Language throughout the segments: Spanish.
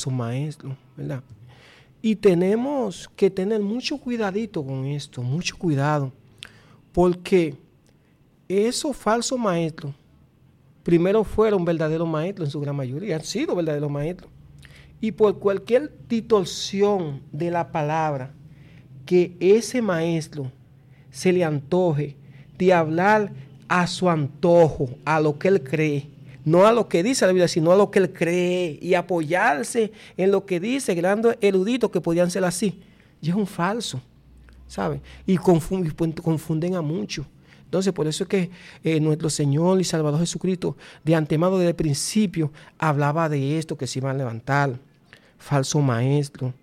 falsos maestros, ¿verdad? Y tenemos que tener mucho cuidadito con esto, mucho cuidado, porque esos falsos maestros primero fueron verdaderos maestros en su gran mayoría, han sido verdaderos maestros. Y por cualquier distorsión de la palabra que ese maestro se le antoje de hablar a su antojo, a lo que él cree, no a lo que dice la Biblia, sino a lo que él cree, y apoyarse en lo que dice grandes eruditos que podían ser así, y es un falso, ¿sabe? Y confunden a muchos. Entonces, por eso es que nuestro Señor y Salvador Jesucristo, de antemano, desde el principio, hablaba de esto que se iban a levantar. Falso maestro,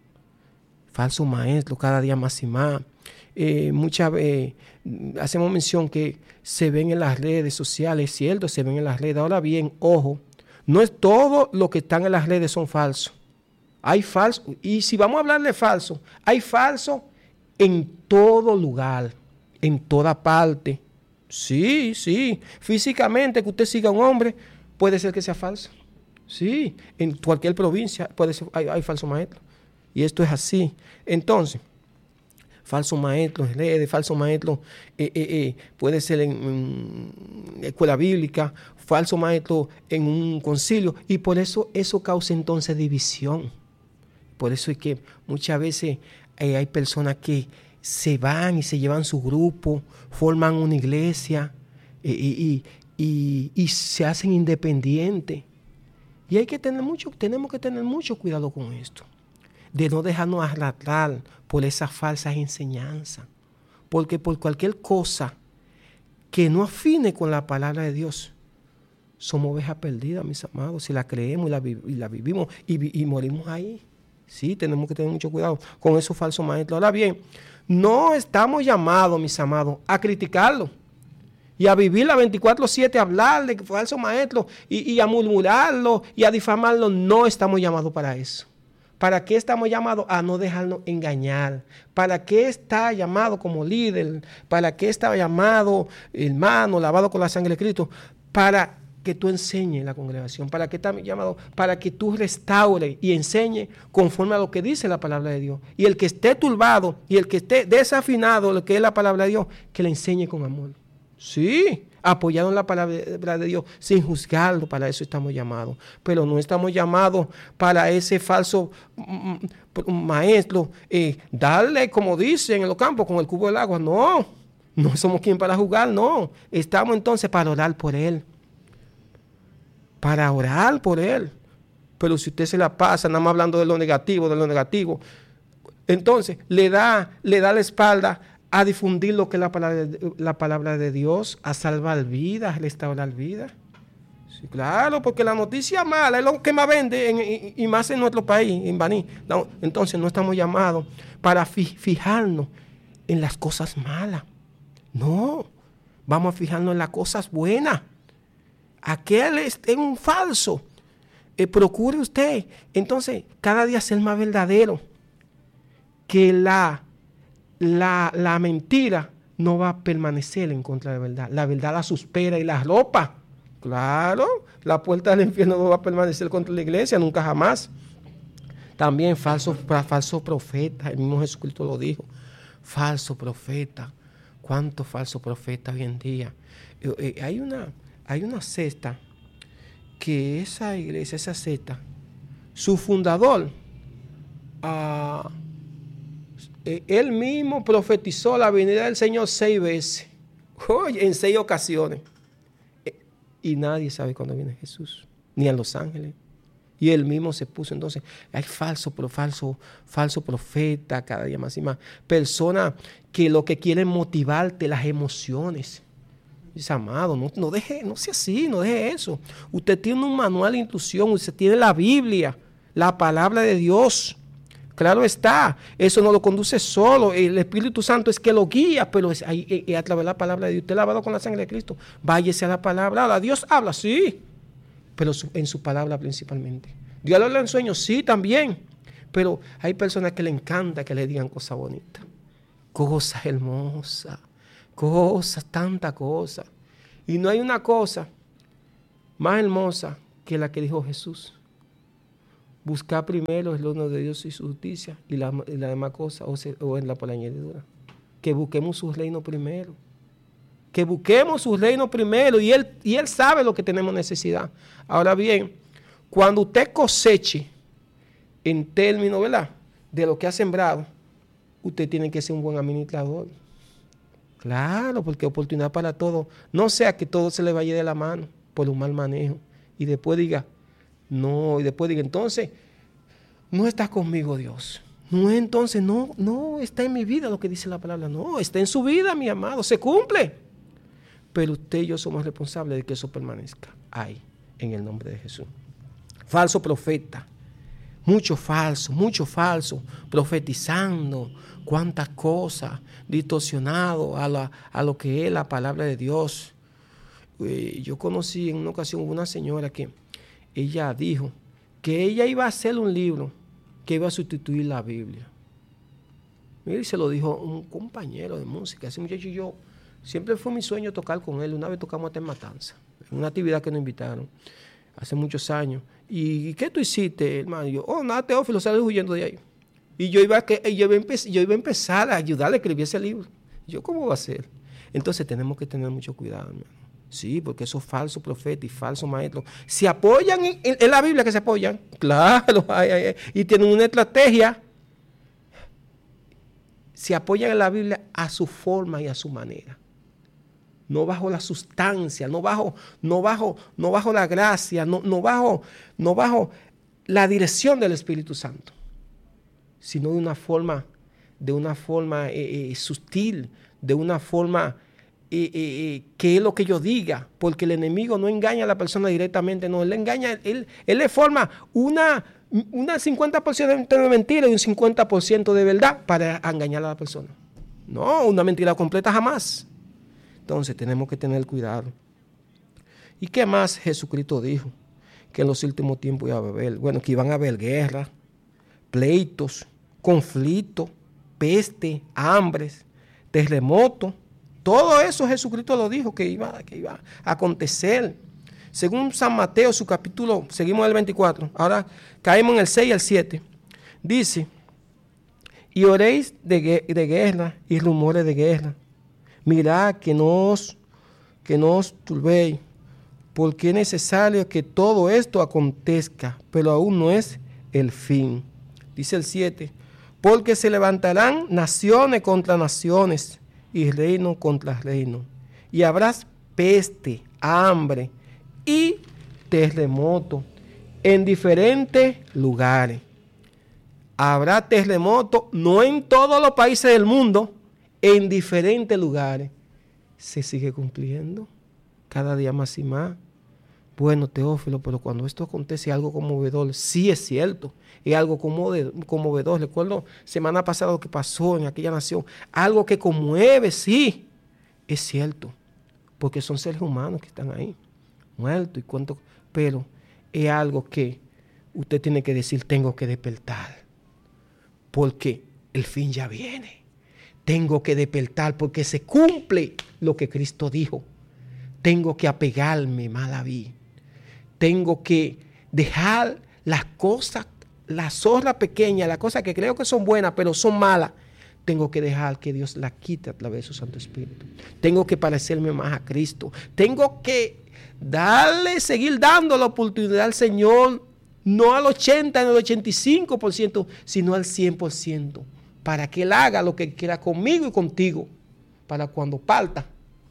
cada día más y más. Muchas veces hacemos mención que se ven en las redes sociales, ¿cierto? Se ven en las redes. Ahora bien, ojo, no es todo lo que están en las redes son falsos. Hay falsos, y si vamos a hablar de falsos, hay falsos en todo lugar, en toda parte. Sí, sí. Físicamente, que usted siga a un hombre, puede ser que sea falso. Sí, en cualquier provincia puede ser, hay falsos maestros. Y esto es así. Entonces, falso maestro en redes, falso maestro puede ser en escuela bíblica, falso maestro en un concilio. Y por eso causa entonces división. Por eso es que muchas veces hay personas que se van y se llevan su grupo, forman una iglesia y se hacen independientes. Y tenemos que tener mucho cuidado con esto, de no dejarnos arrastrar por esas falsas enseñanzas. Porque por cualquier cosa que no afine con la palabra de Dios, somos ovejas perdidas, mis amados, si la creemos y la vivimos y morimos ahí. Sí, tenemos que tener mucho cuidado con esos falsos maestros. Ahora bien, no estamos llamados, mis amados, a criticarlo y a vivir la 24/7, a hablar de falsos maestros y a murmurarlo y a difamarlo. No estamos llamados para eso. ¿Para qué estamos llamados? A no dejarnos engañar. ¿Para qué está llamado como líder? ¿Para qué está llamado hermano, lavado con la sangre de Cristo? Para que tú enseñes la congregación. ¿Para qué está llamado? Para que tú restaures y enseñes conforme a lo que dice la palabra de Dios. Y el que esté turbado y el que esté desafinado, lo que es la palabra de Dios, que le enseñe con amor. Sí, apoyado en la palabra de Dios, sin juzgarlo, para eso estamos llamados. Pero no estamos llamados para ese falso maestro, darle, como dicen en los campos, con el cubo del agua. No, no somos quien para juzgar, no. Estamos entonces para orar por él. Para orar por él. Pero si usted se la pasa nada más hablando de lo negativo, entonces le da la espalda a difundir lo que es la palabra de Dios, a salvar vidas, a restaurar vidas. Sí, claro, porque la noticia mala es lo que más vende y más en nuestro país, en Baní. No, entonces no estamos llamados para fijarnos en las cosas malas. No, vamos a fijarnos en las cosas buenas. Aquel es un falso. Procure usted, entonces, cada día ser más verdadero. Que la mentira no va a permanecer en contra de la verdad. La verdad la supera y la ropa. Claro, la puerta del infierno no va a permanecer contra la iglesia, nunca jamás. También falso profeta, el mismo Jesucristo lo dijo. Falso profeta. ¿Cuántos falsos profetas hoy en día? Hay una secta que esa iglesia, esa secta, su fundador, él mismo profetizó la venida del Señor 6 veces, oye, en 6 ocasiones. Y nadie sabe cuándo viene Jesús, ni a los ángeles. Y él mismo se puso. Entonces, hay falso profeta, cada día más y más. Personas que lo que quieren motivarte las emociones. Dice, amado, no sea así, no deje eso. Usted tiene un manual de instrucción, usted tiene la Biblia, la palabra de Dios. Claro está, eso no lo conduce solo, el Espíritu Santo es que lo guía, pero es a través de la palabra de Dios. Usted lavado con la sangre de Cristo, váyase a la palabra. Ahora, Dios habla, sí, pero en su palabra principalmente. Dios habla en sueños, sí, también, pero hay personas que le encanta que le digan cosas bonitas, cosas hermosas, tanta cosa. Y no hay una cosa más hermosa que la que dijo Jesús. Buscar primero el reino de Dios y su justicia y la demás cosa o en la por añadidura. Que busquemos su reino primero. Que busquemos su reino primero y Él sabe lo que tenemos necesidad. Ahora bien, cuando usted coseche en términos, ¿verdad?, de lo que ha sembrado, usted tiene que ser un buen administrador. Claro, porque oportunidad para todo. No sea que todo se le vaya de la mano por un mal manejo. Y después diga, entonces, no está conmigo Dios. No está en mi vida lo que dice la palabra. No, está en su vida, mi amado. Se cumple. Pero usted y yo somos responsables de que eso permanezca ahí, en el nombre de Jesús. Falso profeta. Mucho falso, profetizando cuántas cosas, distorsionado a lo que es la palabra de Dios. Yo conocí en una ocasión una señora que ella dijo que ella iba a hacer un libro que iba a sustituir la Biblia. Mire, se lo dijo un compañero de música. Ese muchacho y yo, siempre fue mi sueño tocar con él. Una vez tocamos hasta en Matanza, en una actividad que nos invitaron hace muchos años. ¿Y qué tú hiciste, hermano? Y yo, nada, Teófilo, sales huyendo de ahí. Y yo iba a empezar a ayudarle a escribir ese libro. Yo, ¿cómo va a ser? Entonces tenemos que tener mucho cuidado, hermano. Sí, porque esos falsos profetas y falsos maestros se apoyan en la Biblia, que se apoyan. Claro, y tienen una estrategia. Se apoyan en la Biblia a su forma y a su manera. No bajo la sustancia, no bajo la gracia, no bajo la dirección del Espíritu Santo, sino de una forma sutil, de una forma que es lo que yo diga, porque el enemigo no engaña a la persona directamente, no, él engaña, él le forma una 50% de mentira y un 50% de verdad para engañar a la persona. No, una mentira completa jamás. Entonces tenemos que tener cuidado. ¿Y qué más Jesucristo dijo? Que en los últimos tiempos iba a haber, que iban a haber guerras, pleitos, conflictos, peste, hambres, terremotos. Todo eso Jesucristo lo dijo que iba a acontecer. Según San Mateo, su capítulo, seguimos en el 24, ahora caemos en el 6 y el 7. Dice, y oréis de guerra y rumores de guerra. Mirad que no os turbéis, porque es necesario que todo esto acontezca, pero aún no es el fin. Dice el 7, porque se levantarán naciones contra naciones y reino contra reino, y habrá peste, hambre y terremoto en diferentes lugares. Habrá terremoto no en todos los países del mundo, en diferentes lugares. Se sigue cumpliendo cada día más y más. Bueno, Teófilo, pero cuando esto acontece algo conmovedor, sí es cierto, es algo conmovedor. Recuerdo semana pasada lo que pasó en aquella nación, algo que conmueve, sí, es cierto, porque son seres humanos que están ahí, muertos y cuánto, pero es algo que usted tiene que decir, tengo que despertar, porque el fin ya viene. Tengo que despertar porque se cumple lo que Cristo dijo. Tengo que apegarme más a la vida. Tengo que dejar las cosas, las zorras pequeñas, las cosas que creo que son buenas, pero son malas. Tengo que dejar que Dios las quite a través de su Santo Espíritu. Tengo que parecerme más a Cristo. Tengo que seguir dando la oportunidad al Señor, no al 80, no al 85%, sino al 100%. Para que Él haga lo que quiera conmigo y contigo, para cuando parta,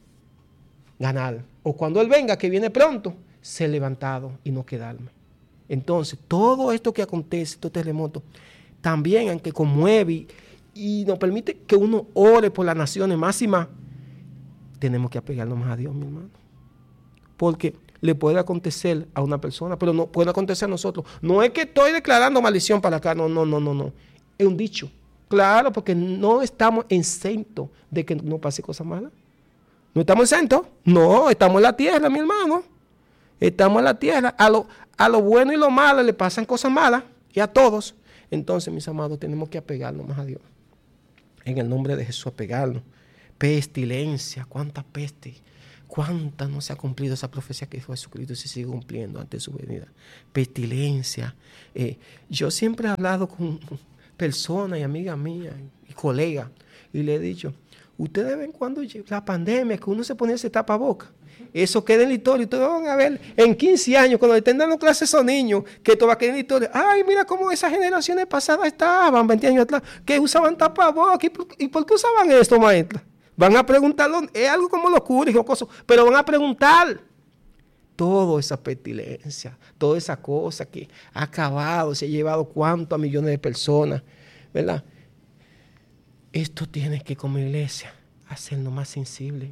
ganar. O cuando Él venga, que viene pronto, ser levantado y no quedarme. Entonces, todo esto que acontece, estos terremotos, también, aunque conmueve y nos permite que uno ore por las naciones más y más, tenemos que apegarnos más a Dios, mi hermano. Porque le puede acontecer a una persona, pero no puede acontecer a nosotros. No es que estoy declarando maldición para acá, no. Es un dicho. Claro, porque no estamos exentos de que no pase cosas malas. No estamos exentos. No, estamos en la tierra, mi hermano. Estamos en la tierra. A lo bueno y lo malo le pasan cosas malas. Y a todos. Entonces, mis amados, tenemos que apegarnos más a Dios. En el nombre de Jesús, apegarnos. Pestilencia. ¿Cuánta peste? ¿Cuánta no se ha cumplido esa profecía que dijo Jesucristo y se sigue cumpliendo ante su venida? Pestilencia. Yo siempre he hablado con personas y amigas mías y colegas y le he dicho, ustedes ven cuando la pandemia, que uno se ponía ese tapabocas, eso queda en la historia. Ustedes van a ver en 15 años, cuando estén dando clases a esos niños, que esto va a quedar en la historia. Ay, mira cómo esas generaciones pasadas estaban, 20 años atrás, que usaban tapabocas. ¿Y por qué usaban esto, maestra? Van a preguntarlo, es algo como locura y cosas, pero van a preguntar. Toda esa pestilencia, toda esa cosa que ha acabado, se ha llevado cuántos millones de personas, ¿verdad? Esto tiene que, como iglesia, hacernos más sensibles,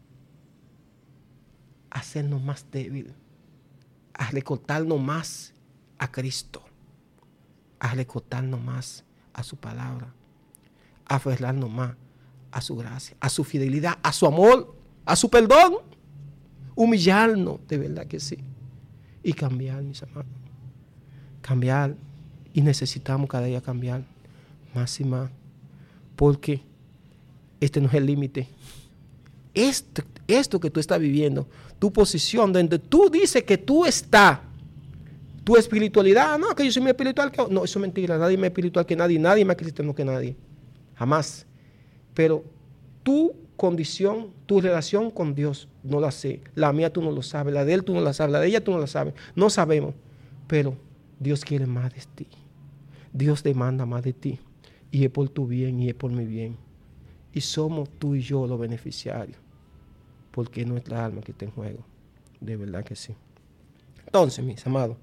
hacernos más débiles, a recortarnos más a Cristo, a recortarnos más a su palabra, a aferrarnos más a su gracia, a su fidelidad, a su amor, a su perdón, humillarnos, de verdad que sí, y cambiar, mis amados, cambiar, y necesitamos cada día cambiar más y más, porque este no es el límite. Esto que tú estás viviendo, tu posición donde tú dices que tú estás, tu espiritualidad, no, que yo soy más espiritual que... No, eso es mentira, nadie es más espiritual que nadie, nadie es más cristiano que nadie, jamás. Pero tu condición, tu relación con Dios, no la sé. La mía tú no lo sabes, la de él tú no la sabes, la de ella tú no la sabes. No sabemos, pero Dios quiere más de ti. Dios demanda más de ti. Y es por tu bien y es por mi bien. Y somos tú y yo los beneficiarios. Porque es nuestra alma que está en juego. De verdad que sí. Entonces, mis amados,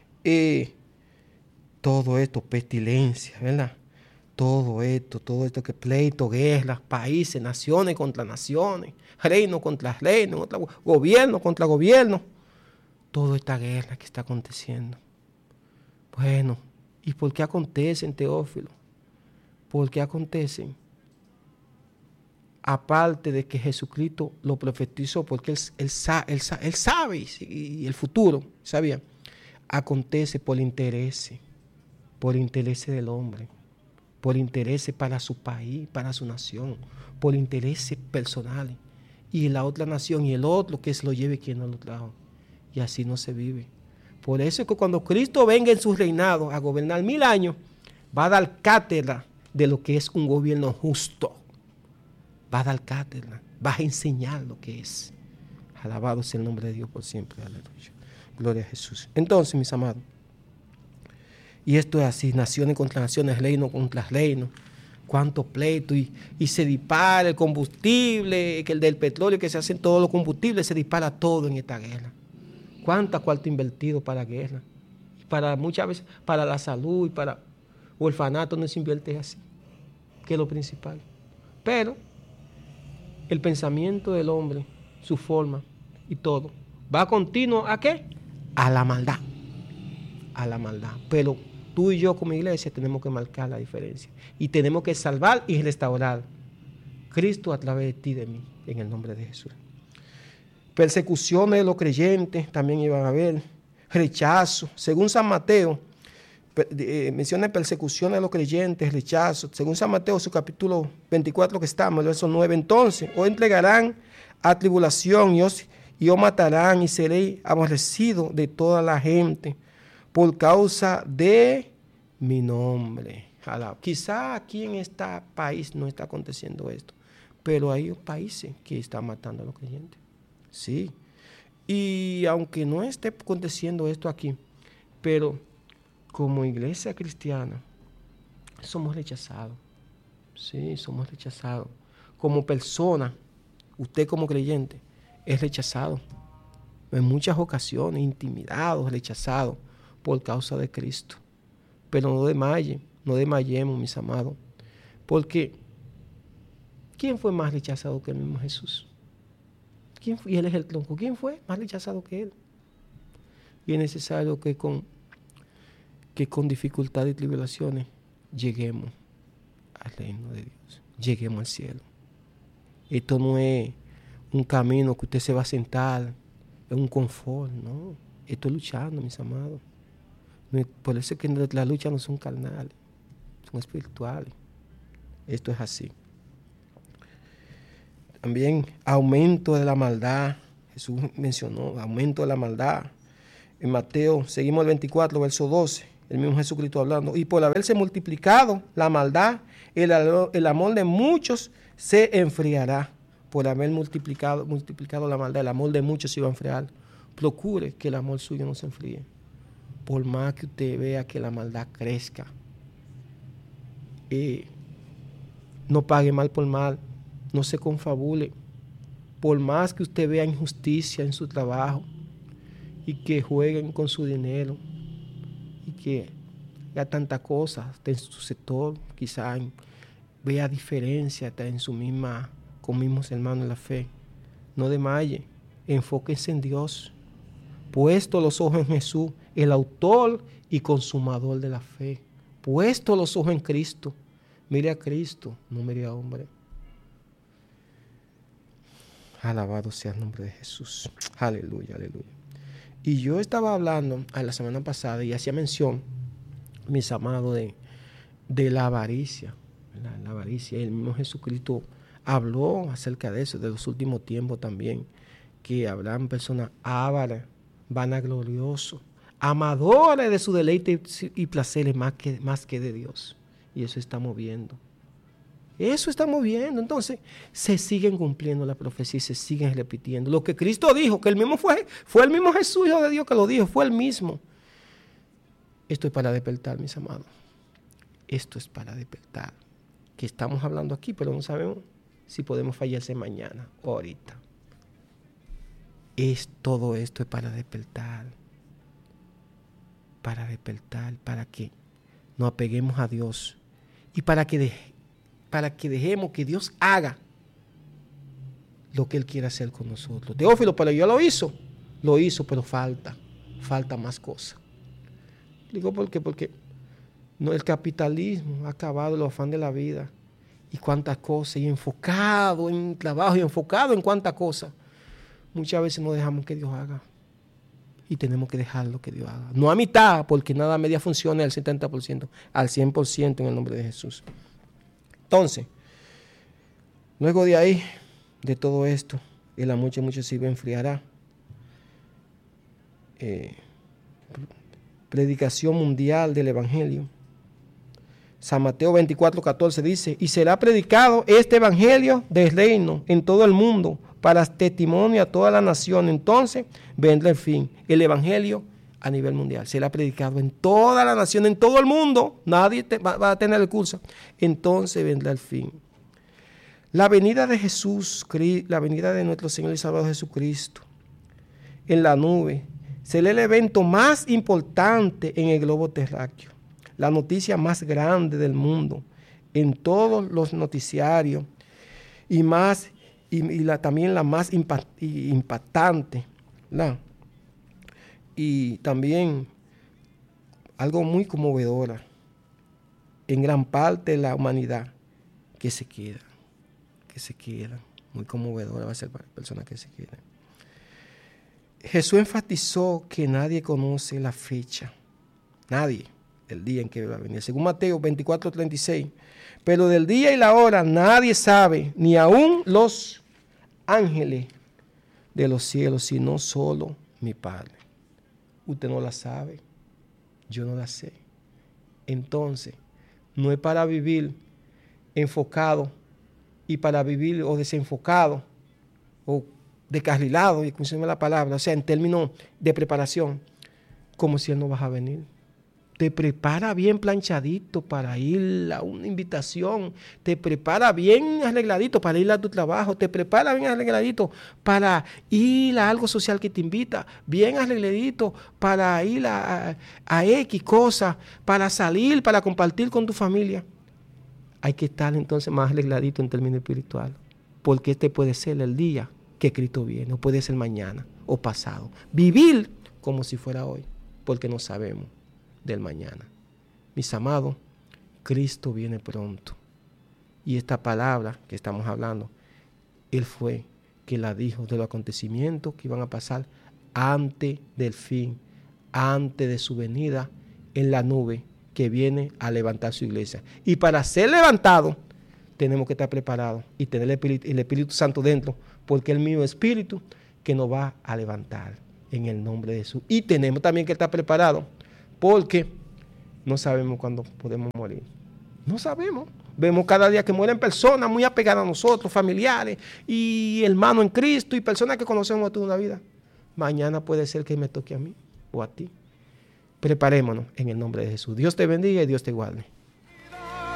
todo esto, pestilencia, ¿verdad? Todo esto que pleito, guerras, países, naciones contra naciones, reino contra reino, gobierno contra gobierno. Toda esta guerra que está aconteciendo. Bueno, ¿y por qué acontecen, Teófilo? ¿Por qué acontecen? Aparte de que Jesucristo lo profetizó, porque él sabe y el futuro, ¿sabía? Acontece por interés del hombre, por intereses para su país, para su nación, por intereses personales. Y la otra nación y el otro que se lo lleve quien no lo trajo. Y así no se vive. Por eso es que cuando Cristo venga en su reinado a gobernar 1000 años, va a dar cátedra de lo que es un gobierno justo. Va a dar cátedra, va a enseñar lo que es. Alabado sea el nombre de Dios por siempre. Aleluya. Gloria a Jesús. Entonces, mis amados, y esto es así, naciones contra naciones, reino contra reino. Cuánto pleito y se dispara el combustible, que el del petróleo, que se hacen todos los combustibles, se dispara todo en esta guerra. ¿Cuánta cuarto invertido para guerra? Para muchas veces, para la salud y para orfanato no se invierte así, que es lo principal. Pero el pensamiento del hombre, su forma y todo, va continuo ¿a qué? A la maldad. A la maldad. Pero tú y yo como iglesia tenemos que marcar la diferencia. Y tenemos que salvar y restaurar Cristo a través de ti y de mí, en el nombre de Jesús. Persecuciones de los creyentes también iban a haber. Rechazo. Según San Mateo, menciona persecuciones de los creyentes, rechazo. Según San Mateo, su capítulo 24 que estamos, el verso 9. Entonces, os entregarán a tribulación y os matarán y seréis aborrecidos de toda la gente por causa de mi nombre. Quizá aquí en este país no está aconteciendo esto, pero hay países que están matando a los creyentes. Sí. Y aunque no esté aconteciendo esto aquí, pero como iglesia cristiana somos rechazados. Sí, somos rechazados. Como persona, usted como creyente es rechazado. En muchas ocasiones, intimidado, rechazado por causa de Cristo. Pero no desmayemos, mis amados. Porque ¿quién fue más rechazado que el mismo Jesús? Y él es el tronco. ¿Quién fue más rechazado que él? Y es necesario que con dificultad y tribulaciones lleguemos al reino de Dios. Lleguemos al cielo. Esto no es un camino que usted se va a sentar en un confort, no. Estoy luchando, mis amados. Por eso es que las luchas no son carnales, son espirituales. Esto es así. También aumento de la maldad. Jesús mencionó aumento de la maldad. En Mateo, seguimos el 24, verso 12. El mismo Jesucristo hablando. Y por haberse multiplicado la maldad, el amor de muchos se enfriará. Por haber multiplicado la maldad, el amor de muchos se va a enfriar. Procure que el amor suyo no se enfríe. Por más que usted vea que la maldad crezca. No pague mal por mal. No se confabule. Por más que usted vea injusticia en su trabajo y que jueguen con su dinero y que haya tantas cosas en su sector, quizás vea diferencia en su misma, con mismos hermanos en la fe. No desmaye, enfóquense en Dios. Puesto los ojos en Jesús, el autor y consumador de la fe. Puesto los ojos en Cristo. Mire a Cristo, no mire a hombre. Alabado sea el nombre de Jesús. Aleluya, aleluya. Y yo estaba hablando la semana pasada y hacía mención, mis amados, de la avaricia. La avaricia. El mismo Jesucristo habló acerca de eso, de los últimos tiempos también, que habrán personas ávaras, vanagloriosos, amadores de su deleite y placeres más que de Dios. Y eso estamos viendo. Eso estamos viendo. Entonces, se siguen cumpliendo las profecías, se siguen repitiendo. Lo que Cristo dijo, que el mismo fue el mismo Jesús, Hijo de Dios, que lo dijo, fue el mismo. Esto es para despertar, mis amados. Esto es para despertar. Que estamos hablando aquí, pero no sabemos si podemos fallarse mañana o ahorita. Todo esto es para despertar. Para despertar, para que nos apeguemos a Dios y para que dejemos que Dios haga lo que Él quiere hacer con nosotros. Teófilo, pero yo lo hizo, pero falta más cosas. Digo, ¿por qué? Porque el capitalismo ha acabado el afán de la vida y cuántas cosas, y enfocado en trabajo y enfocado en cuántas cosas. Muchas veces no dejamos que Dios haga y tenemos que dejarlo que Dios haga. No a mitad, porque nada a media funciona al 70%, al 100% en el nombre de Jesús. Entonces, luego de ahí, de todo esto, el amor de muchos se enfriará. Predicación mundial del Evangelio. San Mateo 24:14 dice, y será predicado este Evangelio del reino en todo el mundo, para testimonio a toda la nación. Entonces vendrá el fin. El Evangelio a nivel mundial será predicado en toda la nación, en todo el mundo. Nadie va a tener el curso. Entonces vendrá el fin. La venida de Jesús, la venida de nuestro Señor y Salvador Jesucristo en la nube, será el evento más importante en el globo terráqueo. La noticia más grande del mundo en todos los noticiarios y también la más impactante, ¿no? Y también algo muy conmovedora en gran parte de la humanidad que se queda, muy conmovedora va a ser para las personas que se quedan. Jesús enfatizó que nadie conoce la fecha, nadie, el día en que va a venir. Según Mateo 24:36, pero del día y la hora nadie sabe, ni aun los ángeles de los cielos, sino solo mi Padre. Usted no la sabe, yo no la sé. Entonces, no es para vivir enfocado y para vivir o desenfocado o descarrilado, y escúcheme la palabra, o sea, en términos de preparación, como si Él no va a venir. Te prepara bien planchadito para ir a una invitación, te prepara bien arregladito para ir a tu trabajo, te prepara bien arregladito para ir a algo social que te invita, bien arregladito para ir a X cosas, para salir, para compartir con tu familia. Hay que estar entonces más arregladito en términos espirituales, porque este puede ser el día que Cristo viene, o puede ser mañana o pasado. Vivir como si fuera hoy, porque no sabemos del mañana. Mis amados, Cristo viene pronto. Y esta palabra que estamos hablando, Él fue que la dijo de los acontecimientos que iban a pasar antes del fin, antes de su venida en la nube que viene a levantar su iglesia. Y para ser levantado, tenemos que estar preparados y tener el Espíritu Santo dentro, porque el mismo Espíritu que nos va a levantar en el nombre de Jesús. Y tenemos también que estar preparados, porque no sabemos cuándo podemos morir. No sabemos. Vemos cada día que mueren personas muy apegadas a nosotros, familiares y hermanos en Cristo y personas que conocemos toda una vida. Mañana puede ser que me toque a mí o a ti. Preparémonos en el nombre de Jesús. Dios te bendiga y Dios te guarde.